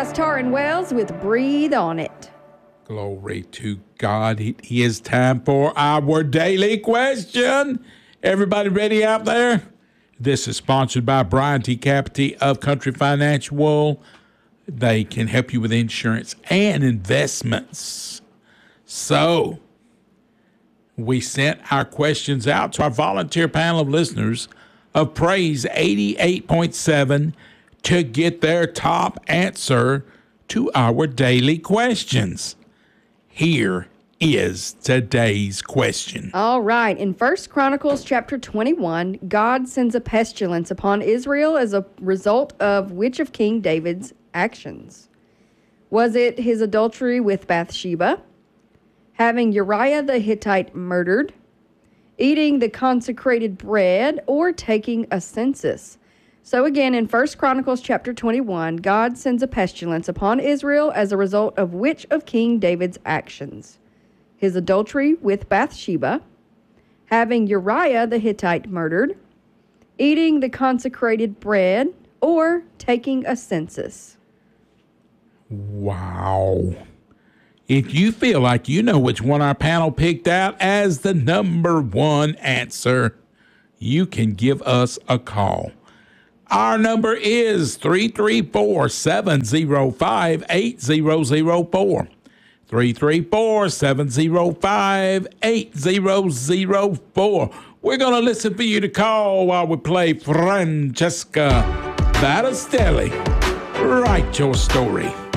is Taryn Wells with Breathe On It. Glory to God. It is time for our daily question. Everybody ready out there? This is sponsored by Brian T. Capity of Country Financial. They can help you with insurance and investments. So, we sent our questions out to our volunteer panel of listeners of Praise 88.7 to get their top answer to our daily questions. Here is today's question. All right. In 1 Chronicles chapter 21, God sends a pestilence upon Israel as a result of which of King David's actions? Was it his adultery with Bathsheba, having Uriah the Hittite murdered, eating the consecrated bread, or taking a census? So again, in 1 Chronicles chapter 21, God sends a pestilence upon Israel as a result of which of King David's actions? His adultery with Bathsheba, having Uriah the Hittite murdered, eating the consecrated bread, or taking a census? Wow. If you feel like you know which one our panel picked out as the number one answer, you can give us a call. Our number is 334-705-8004. 334-705-8004. We're going to listen for you to call while we play Francesca Battistelli. Write your story.